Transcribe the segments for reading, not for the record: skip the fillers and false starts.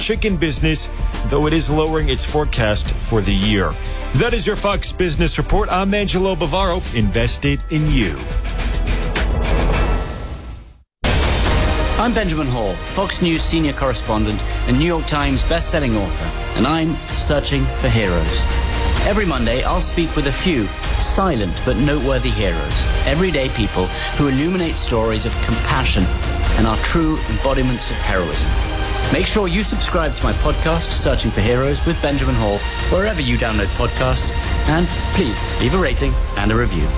chicken business, though it is lowering its forecast for the year. That is your Fox Business Report. I'm Angelo Bavaro. Invested in you. I'm Benjamin Hall, Fox News senior correspondent and New York Times best-selling author, and I'm searching for heroes. Every Monday, I'll speak with a few silent but noteworthy heroes, everyday people who illuminate stories of compassion and are true embodiments of heroism. Make sure you subscribe to my podcast, Searching for Heroes with Benjamin Hall, wherever you download podcasts, and please leave a rating and a review.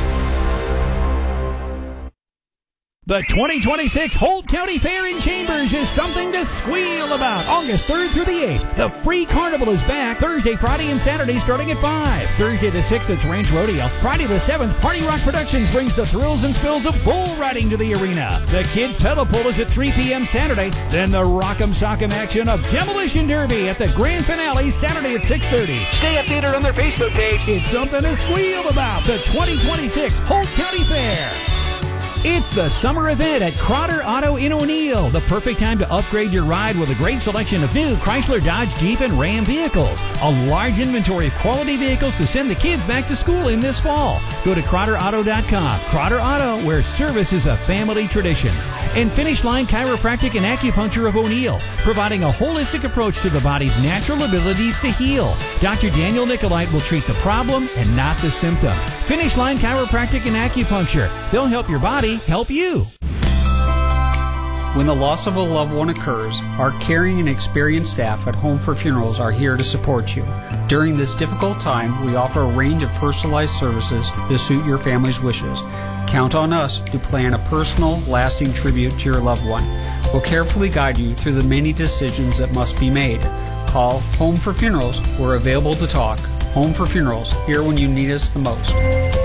The 2026 Holt County Fair in Chambers is something to squeal about. August 3rd through the 8th, the free carnival is back Thursday, Friday, and Saturday starting at 5. Thursday the 6th, it's Ranch Rodeo. Friday the 7th, Party Rock Productions brings the thrills and spills of bull riding to the arena. The Kids Pedal Pull is at 3 p.m. Saturday. Then the Rock'em Sock'em action of Demolition Derby at the grand finale Saturday at 6:30. Stay updated on their Facebook page. It's something to squeal about. The 2026 Holt County Fair. It's the summer event at Crotter Auto in O'Neill. The perfect time to upgrade your ride with a great selection of new Chrysler, Dodge, Jeep, and Ram vehicles. A large inventory of quality vehicles to send the kids back to school in this fall. Go to CrotterAuto.com. Crotter Auto, where service is a family tradition. And Finish Line Chiropractic and Acupuncture of O'Neill, providing a holistic approach to the body's natural abilities to heal. Dr. Daniel Nicolite will treat the problem and not the symptom. Finish Line Chiropractic and Acupuncture. They'll help your body help you. When the loss of a loved one occurs, our caring and experienced staff at Home for Funerals are here to support you. During this difficult time, we offer a range of personalized services to suit your family's wishes. Count on us to plan a personal, lasting tribute to your loved one. We'll carefully guide you through the many decisions that must be made. Call Home for Funerals. We're available to talk. Home for Funerals, here when you need us the most.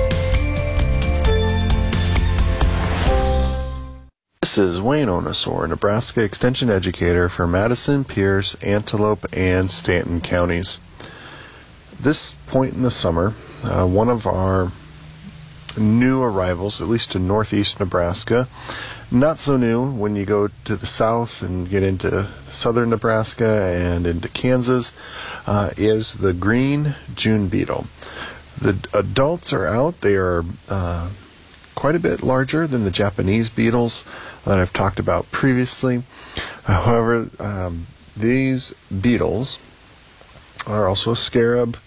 This is Wayne Onosor, Nebraska Extension Educator for Madison, Pierce, Antelope, and Stanton counties. This point in the summer, one of our new arrivals, at least to northeast Nebraska, not so new when you go to the south and get into southern Nebraska and into Kansas, is the green June beetle. The adults are out. They are quite a bit larger than the Japanese beetles that I've talked about previously. However, these beetles are also a scarab,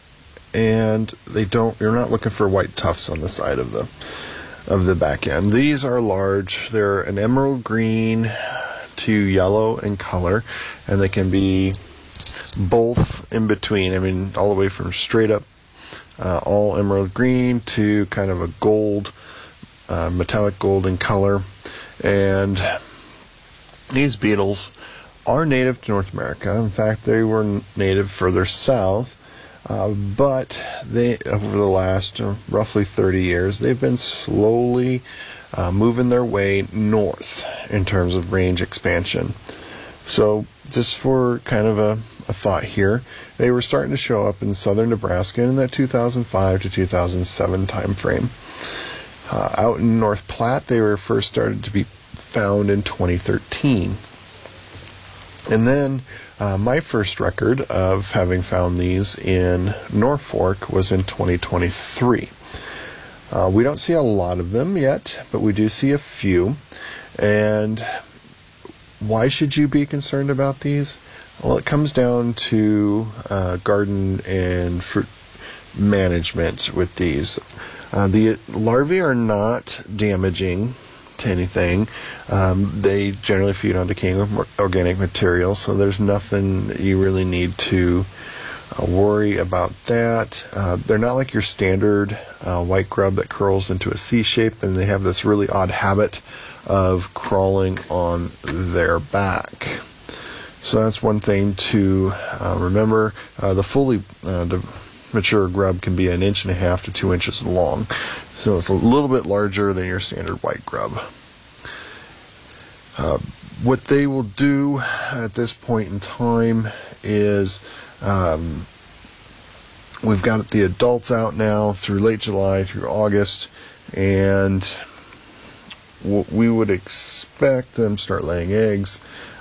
and you're not looking for white tufts on the side of the back end. These are large. They're an emerald green to yellow in color, and they can be both in between. I mean, all the way from straight up all emerald green to kind of a gold, metallic gold in color. And these beetles are native to North America. In fact, they were native further south, but they, over the last roughly 30 years, they've been slowly moving their way north in terms of range expansion. So just for kind of a thought here, they were starting to show up in southern Nebraska in that 2005 to 2007 time frame. Out in North Platte, they were first started to be found in 2013. And then my first record of having found these in Norfolk was in 2023. We don't see a lot of them yet, but we do see a few. And why should you be concerned about these? Well, it comes down to garden and fruit management with these. The larvae are not damaging to anything. They generally feed on decaying organic material, so there's nothing that you really need to worry about that. They're not like your standard white grub that curls into a C shape, and they have this really odd habit of crawling on their back. So that's one thing to remember. The fully mature grub can be 1.5 inches to 2 inches long, so it's a little bit larger than your standard white grub. What they will do at this point in time is we've got the adults out now through late July through August, and we would expect them to start laying eggs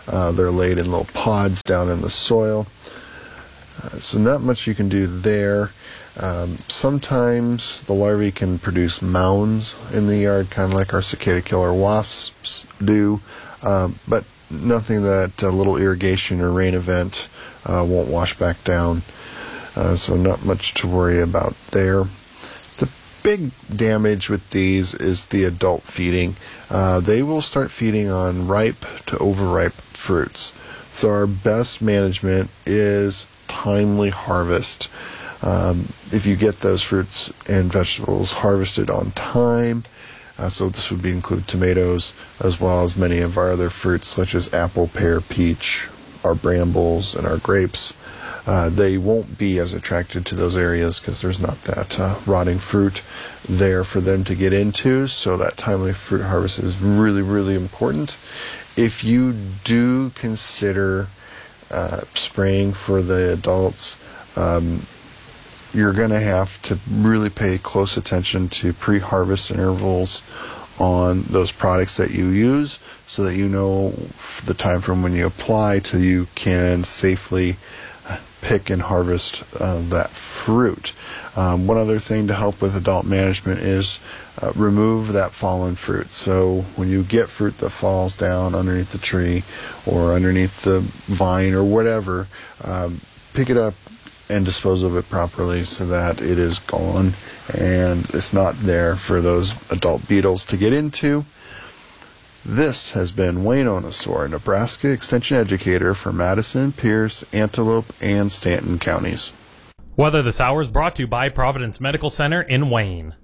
They're laid in little pods down in the soil. So not much you can do there. Sometimes the larvae can produce mounds in the yard, kind of like our cicada killer wasps do, but nothing that a little irrigation or rain event won't wash back down. So not much to worry about there. The big damage with these is the adult feeding. They will start feeding on ripe to overripe fruits. So our best management is timely harvest. If you get those fruits and vegetables harvested on time, so this would include tomatoes as well as many of our other fruits such as apple, pear, peach, our brambles, and our grapes, they won't be as attracted to those areas because there's not that rotting fruit there for them to get into. So that timely fruit harvest is really, really important. If you do consider spraying for the adults, you're going to have to really pay close attention to pre-harvest intervals on those products that you use so that you know the time from when you apply till you can safely pick and harvest that fruit. One other thing to help with adult management is remove that fallen fruit. So when you get fruit that falls down underneath the tree or underneath the vine or whatever, pick it up and dispose of it properly so that it is gone and it's not there for those adult beetles to get into. This has been Wayne Onosor, Nebraska Extension Educator for Madison, Pierce, Antelope, and Stanton counties. Weather this hour is brought to you by Providence Medical Center in Wayne.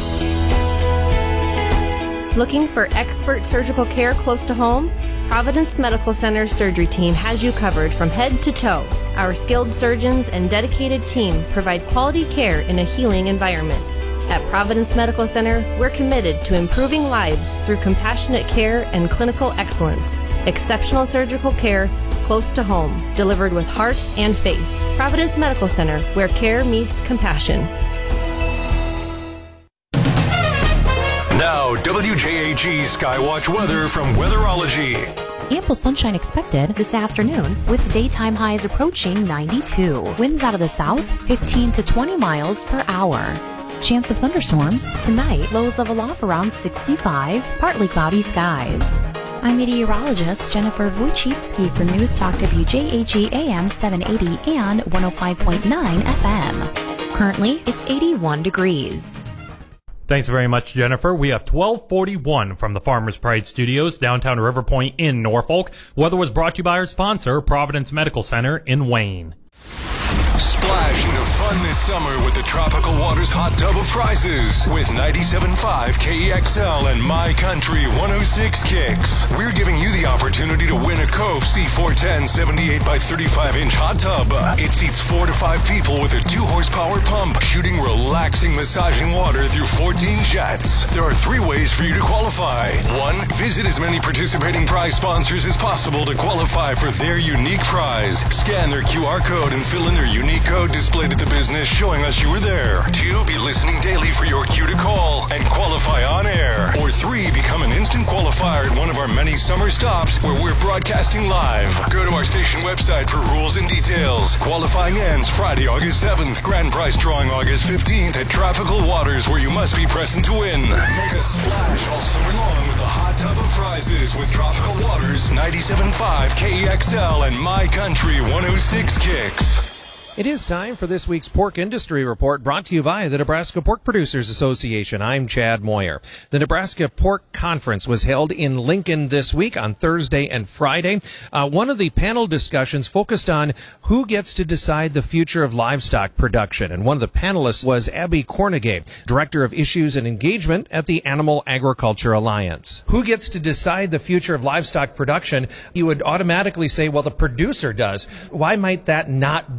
Looking for expert surgical care close to home? Providence Medical Center surgery team has you covered from head to toe. Our skilled surgeons and dedicated team provide quality care in a healing environment. At Providence Medical Center, we're committed to improving lives through compassionate care and clinical excellence. Exceptional surgical care close to home, delivered with heart and faith. Providence Medical Center, where care meets compassion. Now, WJAG Skywatch weather from Weatherology. Ample sunshine expected this afternoon with daytime highs approaching 92. Winds out of the south 15 to 20 miles per hour. Chance of thunderstorms tonight, lows level off around 65, partly cloudy skies. I'm meteorologist Jennifer Wojcicki for News Talk WJAG AM 780 and 105.9 FM. Currently, it's 81 degrees. Thanks very much, Jennifer. We have 1241 from the Farmers Pride Studios, downtown River Point in Norfolk. Weather was brought to you by our sponsor, Providence Medical Center in Wayne. Splash into fun this summer with the Tropical Waters Hot Tub of Prizes with 97.5 KEXL and My Country 106 Kicks. We're giving you the opportunity to win a Cove C410 78 by 35 inch hot tub. It seats 4 to 5 people with a 2-horsepower pump, shooting relaxing, massaging water through 14 jets. There are 3 ways for you to qualify. 1, visit as many participating prize sponsors as possible to qualify for their unique prize. Scan their QR code and fill in their unique code displayed at the business showing us you were there. 2, be listening daily for your cue to call and qualify on air. Or 3, become an instant qualifier at one of our many summer stops where we're broadcasting live. Go to our station website for rules and details. Qualifying ends Friday, August 7th. Grand prize drawing August 15th at Tropical Waters, where you must be present to win. Make a splash all summer long with the hot tub of prizes with Tropical Waters, 97.5 KEXL and My Country 106 Kicks. It is time for this week's Pork Industry Report, brought to you by the Nebraska Pork Producers Association. I'm Chad Moyer. The Nebraska Pork Conference was held in Lincoln this week on Thursday and Friday. One of the panel discussions focused on who gets to decide the future of livestock production. And one of the panelists was Abby Cornegay, Director of Issues and Engagement at the Animal Agriculture Alliance. Who gets to decide the future of livestock production? You would automatically say, well, the producer does. Why might that not be the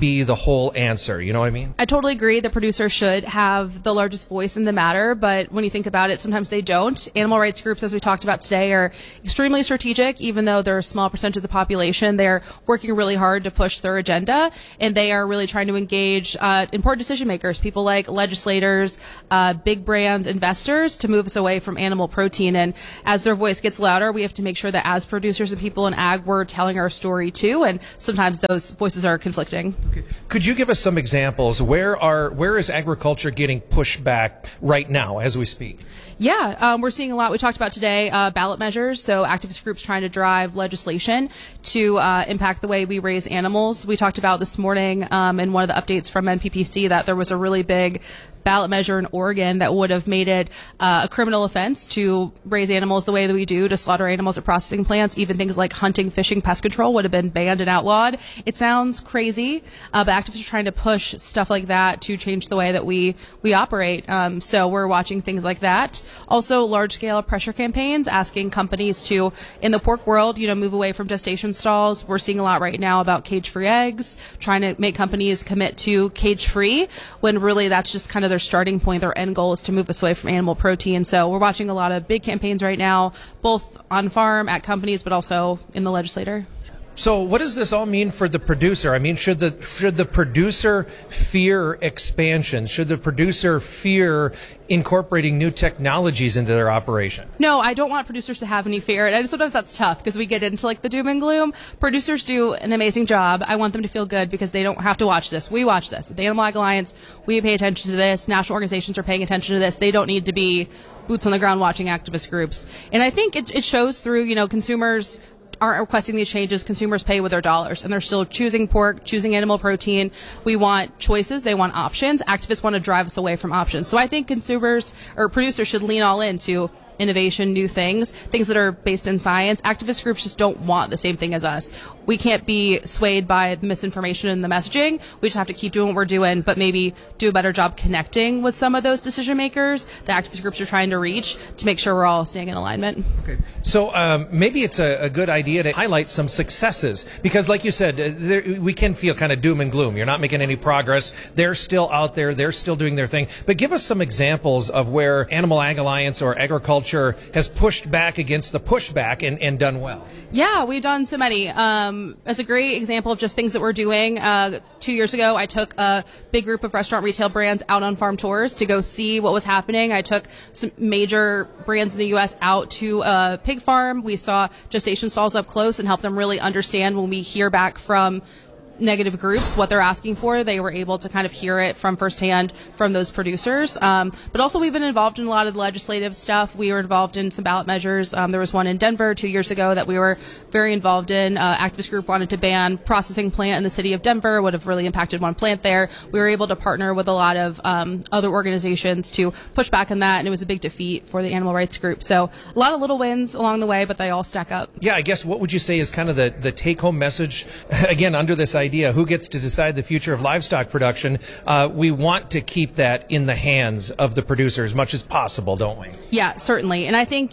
whole answer. You know what I mean? I totally agree. The producer should have the largest voice in the matter, but when you think about it, sometimes they don't. Animal rights groups, as we talked about today, are extremely strategic. Even though they're a small percentage of the population, they're working really hard to push their agenda, and they are really trying to engage important decision makers, people like legislators, big brands, investors, to move us away from animal protein. And as their voice gets louder, we have to make sure that as producers and people in ag, we're telling our story too, and sometimes those voices are conflicting. Okay. Could you give us some examples? Where is agriculture getting pushed back right now as we speak? Yeah, we're seeing a lot. We talked about today ballot measures, so activist groups trying to drive legislation to impact the way we raise animals. We talked about this morning in one of the updates from NPPC that there was a really big ballot measure in Oregon that would have made it a criminal offense to raise animals the way that we do, to slaughter animals at processing plants. Even things like hunting, fishing, pest control would have been banned and outlawed. It sounds crazy, but activists are trying to push stuff like that to change the way that we operate. So we're watching things like that. Also, large-scale pressure campaigns asking companies to, in the pork world, move away from gestation stalls. We're seeing a lot right now about cage-free eggs, trying to make companies commit to cage-free, when really that's just kind of their starting point. Their end goal is to move us away from animal protein. So we're watching a lot of big campaigns right now, both on farm, at companies, but also in the legislature. So what does this all mean for the producer? I mean, should the producer fear expansion? Should the producer fear incorporating new technologies into their operation? No, I don't want producers to have any fear. And I just sometimes that's tough because we get into like the doom and gloom. Producers do an amazing job. I want them to feel good because they don't have to watch this. We watch this. The Animal Ag Alliance, we pay attention to this. National organizations are paying attention to this. They don't need to be boots on the ground watching activist groups. And I think it shows through, consumers aren't requesting these changes. Consumers pay with their dollars, and they're still choosing pork, choosing animal protein. We want choices. They want options. Activists want to drive us away from options. So I think consumers or producers should lean all into innovation, new things that are based in science. Activist groups just don't want the same thing as us. We can't be swayed by the misinformation and the messaging. We just have to keep doing what we're doing, but maybe do a better job connecting with some of those decision makers that activist groups are trying to reach to make sure we're all staying in alignment. Okay. So maybe it's a good idea to highlight some successes, because like you said, we can feel kind of doom and gloom. You're not making any progress. They're still out there. They're still doing their thing. But give us some examples of where Animal Ag Alliance or agriculture has pushed back against the pushback and done well. Yeah, we've done so many. As a great example of just things that we're doing, 2 years ago, I took a big group of restaurant retail brands out on farm tours to go see what was happening. I took some major brands in the U.S. out to a pig farm. We saw gestation stalls up close and helped them really understand when we hear back from negative groups what they're asking for. They were able to kind of hear it from firsthand from those producers. But also we've been involved in a lot of the legislative stuff. We were involved in some ballot measures. There was one in Denver 2 years ago that we were very involved in. Activist group wanted to ban processing plant in the city of Denver. Would have really impacted one plant there. We were able to partner with a lot of other organizations to push back on that, and it was a big defeat for the animal rights group. So a lot of little wins along the way, but they all stack up. Yeah, I guess what would you say is kind of the take-home message, again, under this idea, who gets to decide the future of livestock production? We want to keep that in the hands of the producer as much as possible, don't we? Yeah, certainly. And I think,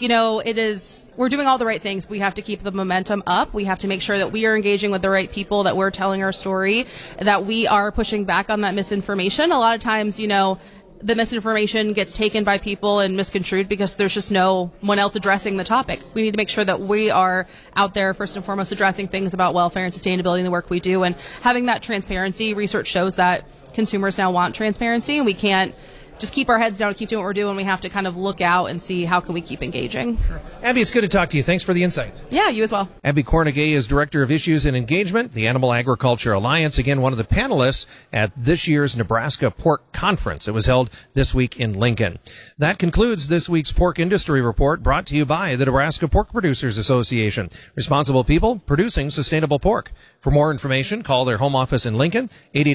we're doing all the right things. We have to keep the momentum up. We have to make sure that we are engaging with the right people, that we're telling our story, that we are pushing back on that misinformation. A lot of times, the misinformation gets taken by people and misconstrued because there's just no one else addressing the topic. We need to make sure that we are out there first and foremost addressing things about welfare and sustainability in the work we do, and having that transparency. Research shows that consumers now want transparency, and we can't just keep our heads down and keep doing what we're doing. We have to kind of look out and see how can we keep engaging. Sure. Abby, it's good to talk to you. Thanks for the insights. Yeah, you as well. Abby Cornegay is Director of Issues and Engagement, the Animal Agriculture Alliance. Again, one of the panelists at this year's Nebraska Pork Conference. It was held this week in Lincoln. That concludes this week's Pork Industry Report, brought to you by the Nebraska Pork Producers Association. Responsible people producing sustainable pork. For more information, call their home office in Lincoln,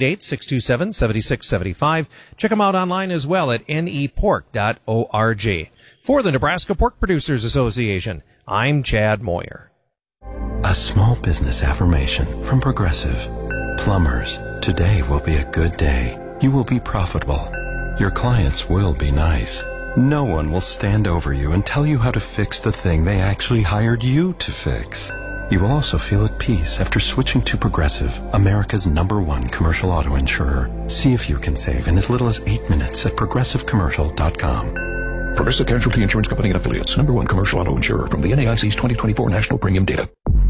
888-627-7675. Check them out online as well at nepork.org. For the Nebraska Pork Producers Association, I'm Chad Moyer. A small business affirmation from Progressive. Plumbers, today will be a good day. You will be profitable. Your clients will be nice. No one will stand over you and tell you how to fix the thing they actually hired you to fix. You will also feel at peace after switching to Progressive, America's #1 commercial auto insurer. See if you can save in as little as 8 minutes at progressivecommercial.com. Progressive Casualty Insurance Company and Affiliates. #1 commercial auto insurer from the NAIC's 2024 National Premium Data.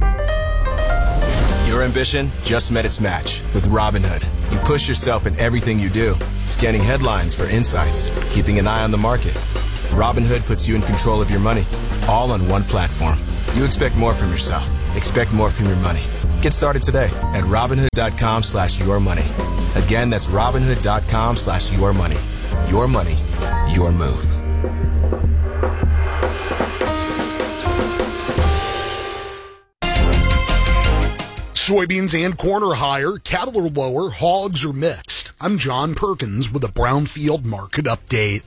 Your ambition just met its match with Robinhood. You push yourself in everything you do, scanning headlines for insights, keeping an eye on the market. Robinhood puts you in control of your money, all on one platform. You expect more from yourself. Expect more from your money. Get started today at Robinhood.com/yourmoney. Again, that's Robinhood.com/yourmoney. Your money, your move. Soybeans and corn are higher, cattle are lower, hogs are mixed. I'm John Perkins with a Brownfield Market Update.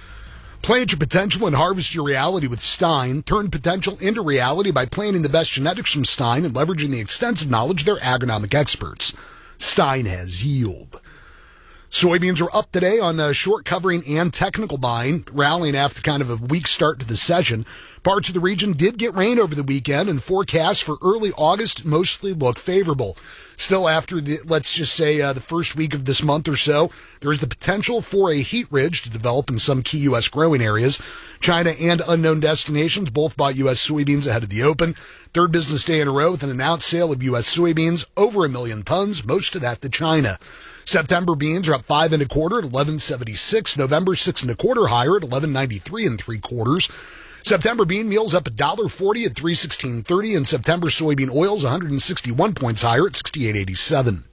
Plant your potential and harvest your reality with Stein. Turn potential into reality by planting the best genetics from Stein and leveraging the extensive knowledge of their agronomic experts. Stein has yield. Soybeans are up today on short covering and technical buying, rallying after kind of a weak start to the session. Parts of the region did get rain over the weekend, and forecasts for early August mostly look favorable. Still, after let's just say the first week of this month or so, there is the potential for a heat ridge to develop in some key U.S. growing areas. China and unknown destinations both bought U.S. soybeans ahead of the open. Third business day in a row with an announced sale of U.S. soybeans, over 1 million tons, most of that to China. September beans are up 5 1/4 at 11.76. November 6 1/4 higher at 11.93 3/4. September bean meal's up $1.40 at 316.30, and September soybean oil's 161 points higher at 68.87.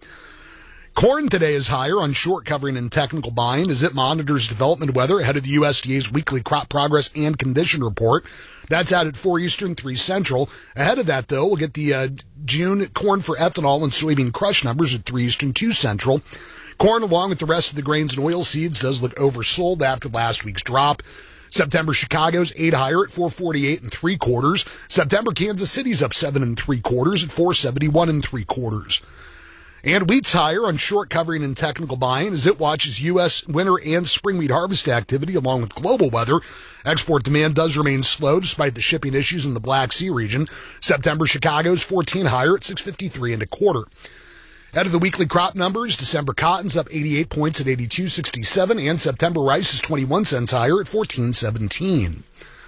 Corn today is higher on short covering and technical buying as it monitors development weather ahead of the USDA's weekly crop progress and condition report. That's out at 4 Eastern, 3 Central. Ahead of that, though, we'll get the June corn for ethanol and soybean crush numbers at 3 Eastern, 2 Central. Corn, along with the rest of the grains and oil seeds, does look oversold after last week's drop. September Chicago's 8 higher at 448 3/4. September Kansas City's up 7 3/4 at 471 3/4. And wheat's higher on short covering and technical buying as it watches U.S. winter and spring wheat harvest activity along with global weather. Export demand does remain slow despite the shipping issues in the Black Sea region. September Chicago's 14 higher at 653 1/4. Out of the weekly crop numbers, December cotton's up 88 points at 82.67, and September rice is 21 cents higher at 14.17.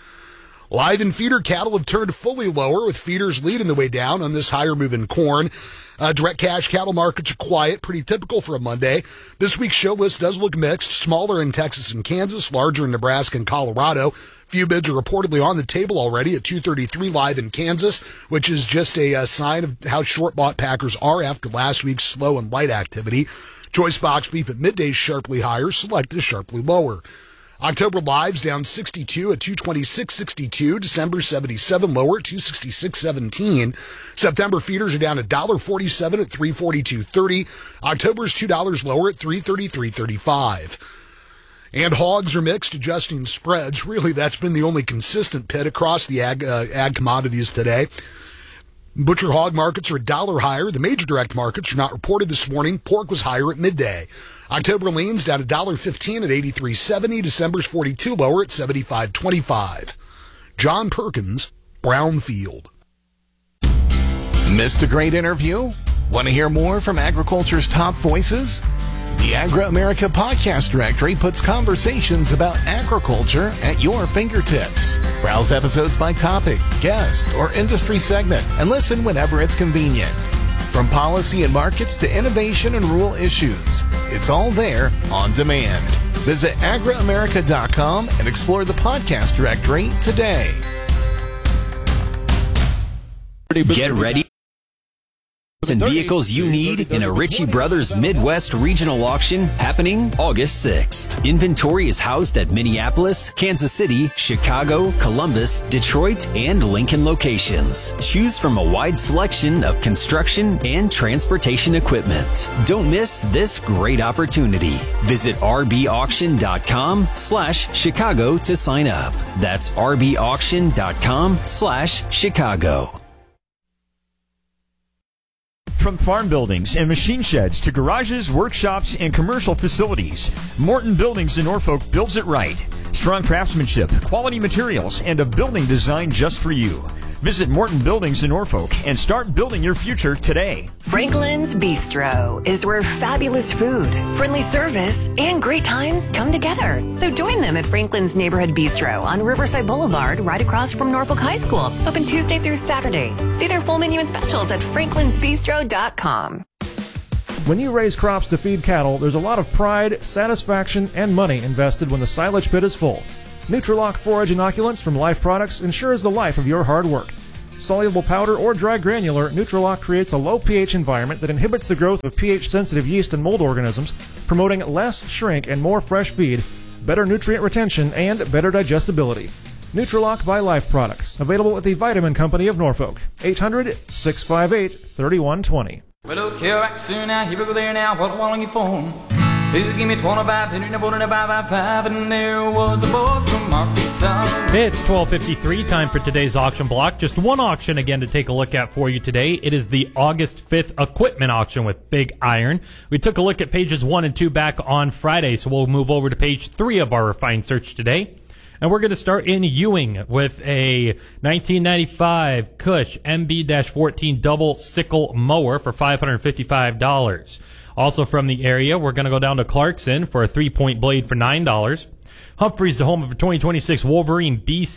Live and feeder cattle have turned fully lower, with feeders leading the way down on this higher move in corn. Direct cash cattle markets are quiet, pretty typical for a Monday. This week's show list does look mixed, smaller in Texas and Kansas, larger in Nebraska and Colorado. Few bids are reportedly on the table already at 233 live in Kansas, which is just a sign of how short-bought packers are after last week's slow and light activity. Choice box beef at midday sharply higher, select is sharply lower. October lives down 62 at 226.62. December 77 lower at 266.17. September feeders are down $1.47 at 342.30. October's $2 lower at 333.35. And hogs are mixed, adjusting spreads. Really, that's been the only consistent pit across the ag commodities today. Butcher hog markets are $1 higher. The major direct markets are not reported this morning. Pork was higher at midday. October leans down $1.15 at 83.70. December's 42 lower at 75.25. John Perkins, Brownfield. Missed a great interview? Want to hear more from agriculture's top voices? The Agri-America Podcast Directory puts conversations about agriculture at your fingertips. Browse episodes by topic, guest, or industry segment, and listen whenever it's convenient. From policy and markets to innovation and rural issues, it's all there on demand. Visit agriamerica.com and explore the podcast directory today. Get ready. And vehicles you need in a Ritchie Brothers Midwest Regional Auction happening August 6th. Inventory is housed at Minneapolis, Kansas City, Chicago, Columbus, Detroit, and Lincoln locations. Choose from a wide selection of construction and transportation equipment. Don't miss this great opportunity. Visit rbauction.com/Chicago to sign up. That's rbauction.com/Chicago. From farm buildings and machine sheds to garages, workshops, and commercial facilities, Morton Buildings in Norfolk builds it right. Strong craftsmanship, quality materials, and a building designed just for you. Visit Morton Buildings in Norfolk and start building your future today. Franklin's Bistro is where fabulous food, friendly service, and great times come together. So join them at Franklin's Neighborhood Bistro on Riverside Boulevard, right across from Norfolk High School. Open Tuesday through Saturday. See their full menu and specials at franklinsbistro.com. When you raise crops to feed cattle, there's a lot of pride, satisfaction, and money invested when the silage pit is full. Nutrilock forage inoculants from Life Products ensures the life of your hard work. Soluble powder or dry granular, Nutrilock creates a low pH environment that inhibits the growth of pH-sensitive yeast and mold organisms, promoting less shrink and more fresh feed, better nutrient retention, and better digestibility. Nutrilock by Life Products, available at the Vitamin Company of Norfolk. 800-658-3120. Well, look here, soon now, here we go there now, what want on your phone? Who give me 25, and there was a boy from Market South. It's 12:53, time for today's auction block. Just one auction again to take a look at for you today. It is the August 5th equipment auction with Big Iron. We took a look at pages 1 and 2 back on Friday, so we'll move over to page 3 of our refined search today. And we're going to start in Ewing with a 1995 Cush MB-14 double sickle mower for $555. Also from the area, we're going to go down to Clarkson for a 3-point blade for $9. Humphreys, the home of a 2026 Wolverine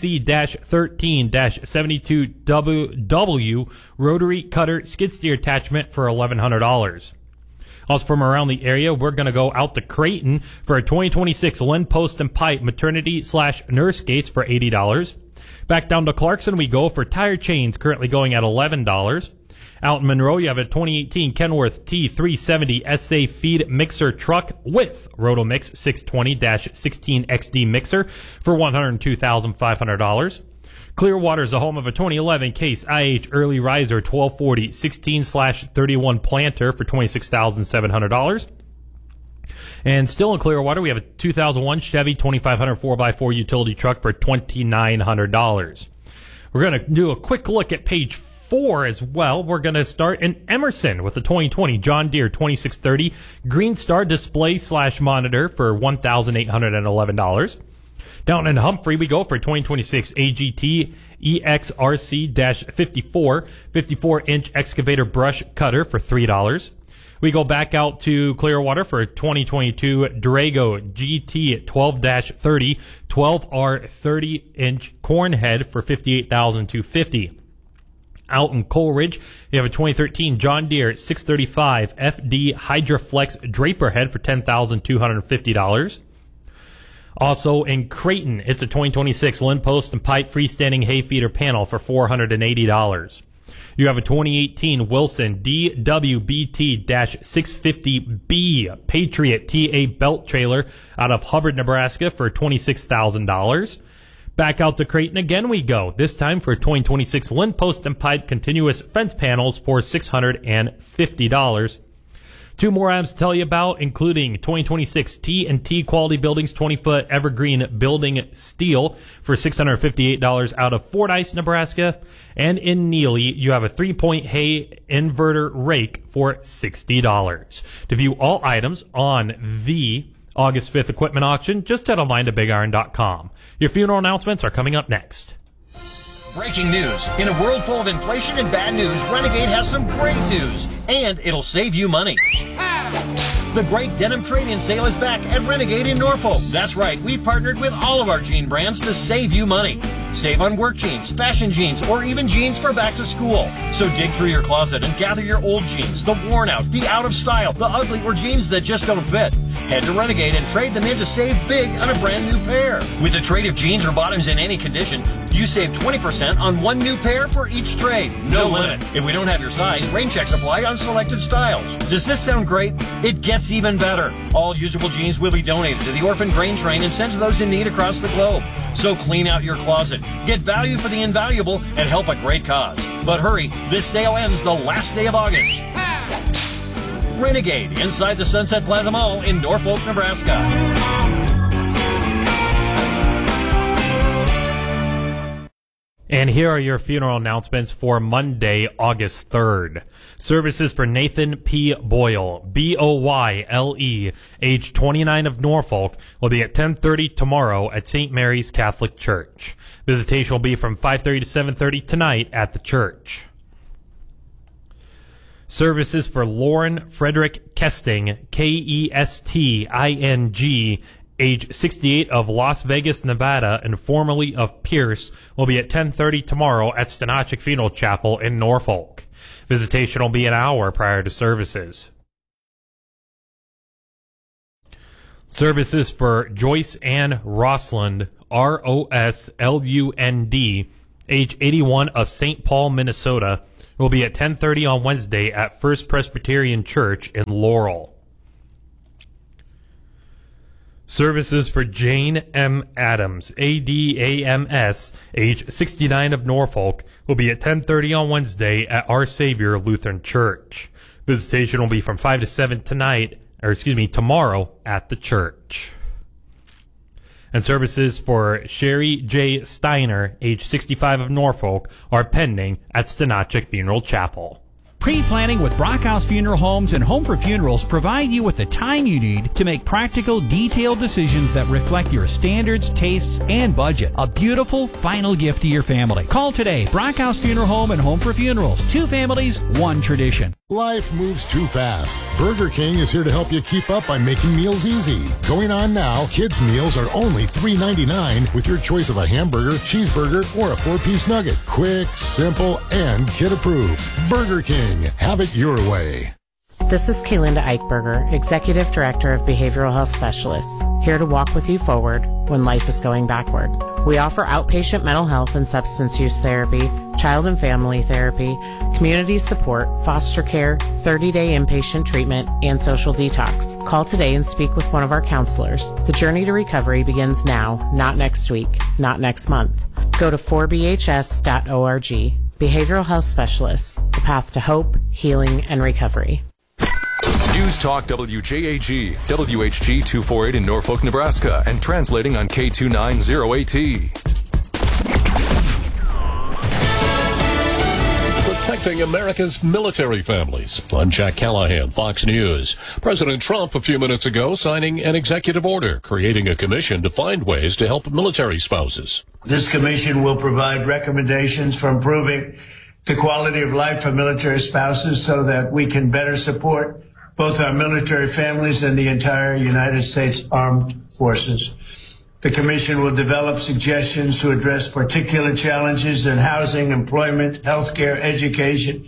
BC-13-72WW rotary cutter skid steer attachment for $1,100. Also from around the area, we're going to go out to Creighton for a 2026 Lynn Post and Pipe maternity/nurse gates for $80. Back down to Clarkson we go for tire chains, currently going at $11. Out in Monroe, you have a 2018 Kenworth T370 SA feed mixer truck with Rotomix 620-16XD mixer for $102,500. Clearwater is the home of a 2011 Case IH Early Riser 1240 16/31 planter for $26,700. And still in Clearwater, we have a 2001 Chevy 2500 4x4 utility truck for $2,900. We're going to do a quick look at page 4 as well. We're going to start in Emerson with the 2020 John Deere 2630 Green Star display/monitor for $1,811. Down in Humphrey, we go for 2026 AGT EXRC-54 54-inch excavator brush cutter for $3. We go back out to Clearwater for a 2022 Drago GT 12-30 12R 30-inch corn head for $58,250. Out in Coleridge, you have a 2013 John Deere 635 FD Hydroflex draper head for $10,250. Also in Creighton, it's a 2026 Lynn Post and Pipe freestanding hay feeder panel for $480. You have a 2018 Wilson DWBT-650B Patriot TA belt trailer out of Hubbard, Nebraska for $26,000. Back out to Creighton again we go, this time for 2026 Lynn Post and Pipe continuous fence panels for $650. Two more items to tell you about, including 2026 T&T Quality Buildings 20-foot evergreen building steel for $658 out of Fordyce, Nebraska. And in Neely, you have a 3-point hay inverter rake for $60. To view all items on the August 5th equipment auction, just head online to BigIron.com. Your funeral announcements are coming up next. Breaking news. In a world full of inflation and bad news, Renegade has some great news, and it'll save you money. The great denim trade-in sale is back at Renegade in Norfolk. That's right, we've partnered with all of our jean brands to save you money. Save on work jeans, fashion jeans, or even jeans for back to school. So dig through your closet and gather your old jeans, the worn out, the out of style, the ugly, or jeans that just don't fit. Head to Renegade and trade them in to save big on a brand new pair. With a trade of jeans or bottoms in any condition, you save 20% on one new pair for each trade. No limit. If we don't have your size, rain checks apply on selected styles. Does this sound great? It gets even better. All usable jeans will be donated to the Orphan Grain Train and sent to those in need across the globe. So clean out your closet, get value for the invaluable, and help a great cause. But hurry, this sale ends the last day of August. Renegade, inside the Sunset Plaza Mall in Norfolk, Nebraska. And here are your funeral announcements for Monday, August 3rd. Services for Nathan P. Boyle, B-O-Y-L-E, age 29 of Norfolk, will be at 10:30 tomorrow at St. Mary's Catholic Church. Visitation will be from 5:30 to 7:30 tonight at the church. Services for Lauren Frederick Kesting, K-E-S-T-I-N-G, age 68 of Las Vegas, Nevada, and formerly of Pierce, will be at 10:30 tomorrow at Stenochick Funeral Chapel in Norfolk. Visitation will be an hour prior to services. Services for Joyce Ann Roslund, R-O-S-L-U-N-D, age 81 of St. Paul, Minnesota, will be at 10:30 on Wednesday at First Presbyterian Church in Laurel. Services for Jane M. Adams, A-D-A-M-S, age 69 of Norfolk, will be at 10:30 on Wednesday at Our Savior Lutheran Church. Visitation will be from 5 to 7 tomorrow at the church. And services for Sherry J. Steiner, age 65 of Norfolk, are pending at Stenochick Funeral Chapel. Pre-planning with Brockhouse Funeral Homes and Home for Funerals provide you with the time you need to make practical, detailed decisions that reflect your standards, tastes, and budget. A beautiful final gift to your family. Call today. Brockhouse Funeral Home and Home for Funerals. 2 families, 1 tradition. Life moves too fast. Burger King is here to help you keep up by making meals easy. Going on now, kids' meals are only $3.99 with your choice of a hamburger, cheeseburger, or a 4-piece nugget. Quick, simple, and kid-approved. Burger King. Have it your way. This is Kaylinda Eichberger, Executive Director of Behavioral Health Specialists, here to walk with you forward when life is going backward. We offer outpatient mental health and substance use therapy, child and family therapy, community support, foster care, 30-day inpatient treatment, and social detox. Call today and speak with one of our counselors. The journey to recovery begins now, not next week, not next month. Go to 4bhs.org. Behavioral Health Specialists, the path to hope, healing, and recovery. News Talk WJAG, WHG 248 in Norfolk, Nebraska, and translating on K290AT. Protecting America's military families. I'm Jack Callahan, Fox News. President Trump a few minutes ago signing an executive order creating a commission to find ways to help military spouses. This commission will provide recommendations for improving the quality of life for military spouses so that we can better support both our military families and the entire United States Armed Forces. The commission will develop suggestions to address particular challenges in housing, employment, healthcare, education,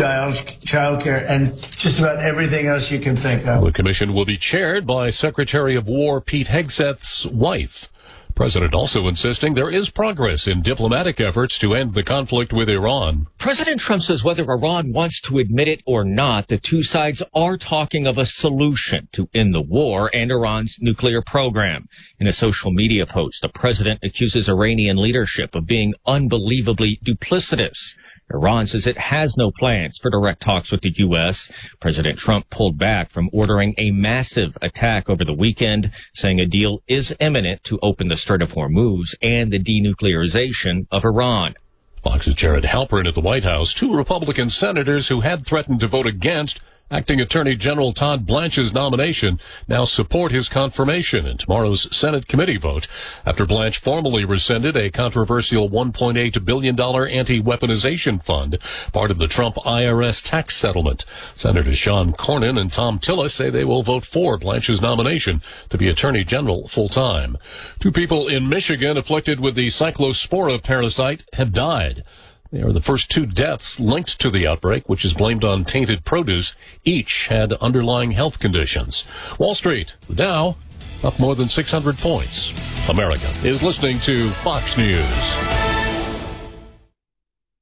childcare, and just about everything else you can think of. The commission will be chaired by Secretary of War Pete Hegseth's wife. President also insisting there is progress in diplomatic efforts to end the conflict with Iran. President Trump says whether Iran wants to admit it or not, the two sides are talking of a solution to end the war and Iran's nuclear program. In a social media post, the president accuses Iranian leadership of being unbelievably duplicitous. Iran says it has no plans for direct talks with the U.S. President Trump pulled back from ordering a massive attack over the weekend, saying a deal is imminent to open the Strait of Hormuz and the denuclearization of Iran. Fox's Jared Halpern at the White House. 2 Republican senators who had threatened to vote against Acting Attorney General Todd Blanche's nomination now support his confirmation in tomorrow's Senate committee vote after Blanche formally rescinded a controversial $1.8 billion anti-weaponization fund, part of the Trump IRS tax settlement. Senators Sean Cornyn and Tom Tillis say they will vote for Blanche's nomination to be Attorney General full-time. 2 people in Michigan afflicted with the Cyclospora parasite have died. They are the first 2 deaths linked to the outbreak, which is blamed on tainted produce. Each had underlying health conditions. Wall Street, the Dow, up more than 600 points. America is listening to Fox News. His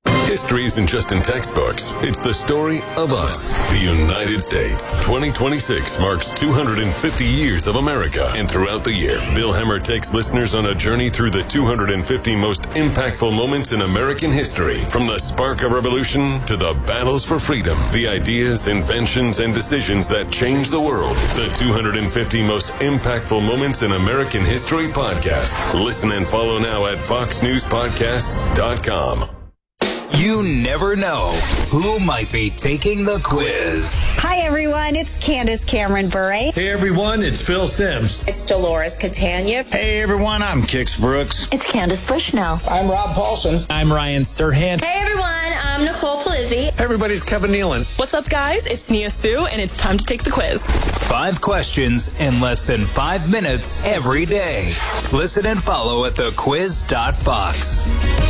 history isn't just in textbooks. It's the story of us, the United States. 2026 marks 250 years of America. And throughout the year, Bill Hemmer takes listeners on a journey through the 250 most impactful moments in American history. From the spark of revolution to the battles for freedom, the ideas, inventions, and decisions that changed the world. The 250 most impactful moments in American history podcast. Listen and follow now at foxnewspodcasts.com. You never know who might be taking the quiz. Hi, everyone. It's Candace Cameron Bure. Hey, everyone. It's Phil Sims. It's Dolores Catania. Hey, everyone. I'm Kix Brooks. It's Candace Bushnell. I'm Rob Paulson. I'm Ryan Serhant. Hey, everyone. I'm Nicole Palizzi. Hey, everybody's Kevin Nealon. What's up, guys? It's Nia Sue, and it's time to take the quiz. 5 questions in less than 5 minutes every day. Listen and follow at thequiz.fox.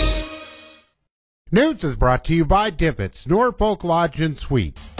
News is brought to you by Divots, Norfolk Lodge and Suites.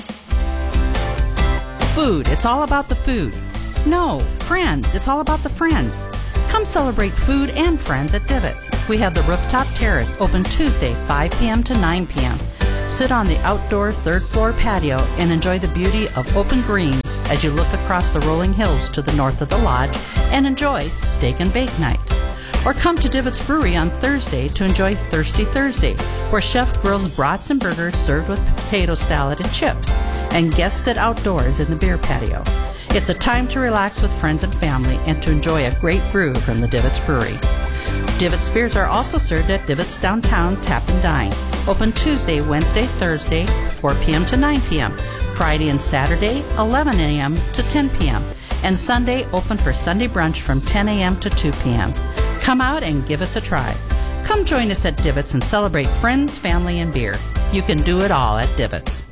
Food, it's all about the food. No, friends, it's all about the friends. Come celebrate food and friends at Divots. We have the rooftop terrace open Tuesday, 5 p.m. to 9 p.m. Sit on the outdoor third floor patio and enjoy the beauty of open greens as you look across the rolling hills to the north of the lodge and enjoy steak and bake night. Or come to Divots Brewery on Thursday to enjoy Thirsty Thursday, where Chef grills brats and burgers served with potato salad and chips, and guests sit outdoors in the beer patio. It's a time to relax with friends and family and to enjoy a great brew from the Divots Brewery. Divots beers are also served at Divots Downtown Tap and Dine, open Tuesday, Wednesday, Thursday, 4 p.m. to 9 p.m., Friday and Saturday, 11 a.m. to 10 p.m., and Sunday open for Sunday brunch from 10 a.m. to 2 p.m. Come out and give us a try. Come join us at Divots and celebrate friends, family, and beer. You can do it all at Divots.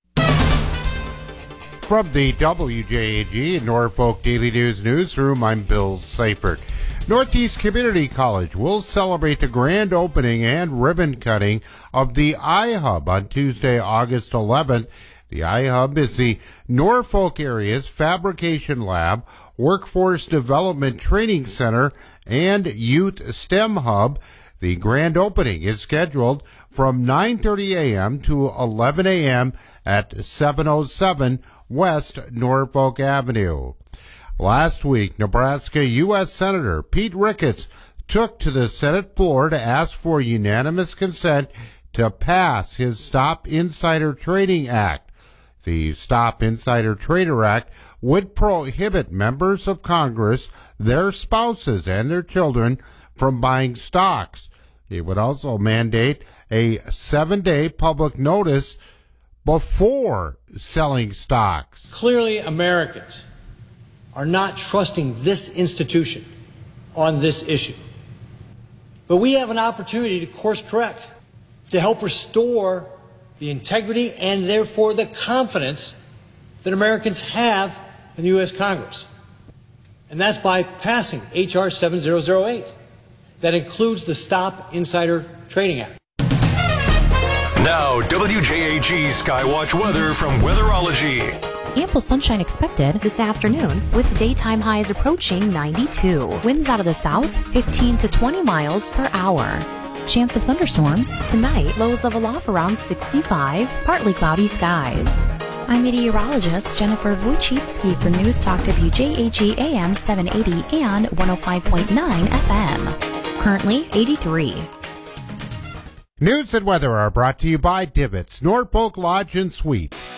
From the WJAG Norfolk Daily News Newsroom, I'm Bill Seifert. Northeast Community College will celebrate the grand opening and ribbon cutting of the iHub on Tuesday, August 11th. The iHub is the Norfolk area's fabrication lab, workforce development training center, and youth STEM hub. The grand opening is scheduled from 9:30 a.m. to 11 a.m. at 707 West Norfolk Avenue. Last week, Nebraska U.S. Senator Pete Ricketts took to the Senate floor to ask for unanimous consent to pass his Stop Insider Trading Act. The Stop Insider Trader Act would prohibit members of Congress, their spouses, and their children from buying stocks. It would also mandate a 7-day public notice before selling stocks. Clearly, Americans are not trusting this institution on this issue. But we have an opportunity to course correct, to help restore the integrity and therefore the confidence that Americans have in the U.S. Congress. And that's by passing H.R. 7008. That includes the Stop Insider Trading Act. Now, WJAG Skywatch weather from Weatherology. Ample sunshine expected this afternoon with daytime highs approaching 92. Winds out of the south 15 to 20 miles per hour. Chance of thunderstorms tonight, lows level off around 65, partly cloudy skies. I'm meteorologist Jennifer Wojcicki for News Talk WJAG AM 780 and 105.9 FM. Currently 83. News and weather are brought to you by Divots, Norfolk Lodge and Suites.